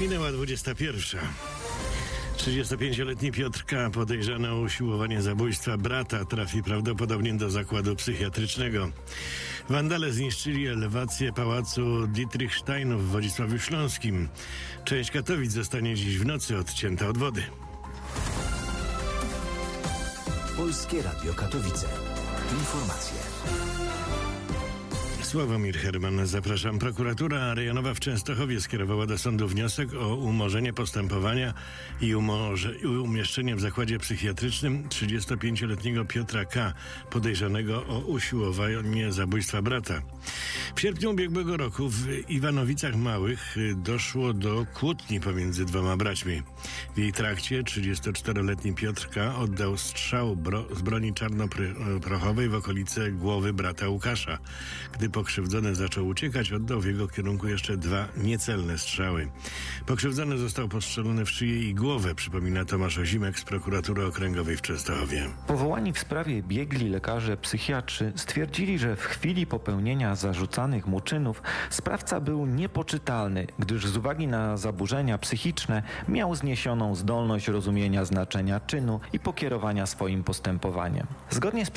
Minęła 21. 35-letni Piotr K., podejrzany o usiłowanie zabójstwa brata, trafi prawdopodobnie do zakładu psychiatrycznego. Wandale zniszczyli elewację pałacu Dietrichsteinów w Wodzisławiu Śląskim. Część Katowic zostanie dziś w nocy odcięta od wody. Polskie Radio Katowice. Informacje. Sławomir Herman, zapraszam. Prokuratura rejonowa w Częstochowie skierowała do sądu wniosek o umorzenie postępowania i umieszczenie w zakładzie psychiatrycznym 35-letniego Piotra K., podejrzanego o usiłowanie zabójstwa brata. W sierpniu ubiegłego roku w Iwanowicach Małych doszło do kłótni pomiędzy dwoma braćmi. W jej trakcie 34-letni Piotr K. oddał strzał z broni czarnoprochowej w okolice głowy brata Łukasza. Gdy pokrzywdzony zaczął uciekać, oddał w jego kierunku jeszcze dwa niecelne strzały. Pokrzywdzony został postrzelony w szyję i głowę, przypomina Tomasz Ozimek z Prokuratury Okręgowej w Częstochowie. Powołani w sprawie biegli lekarze psychiatrzy stwierdzili, że w chwili popełnienia zarzucanych mu czynów sprawca był niepoczytalny, gdyż z uwagi na zaburzenia psychiczne miał zniesioną zdolność rozumienia znaczenia czynu i pokierowania swoim postępowaniem. Zgodnie z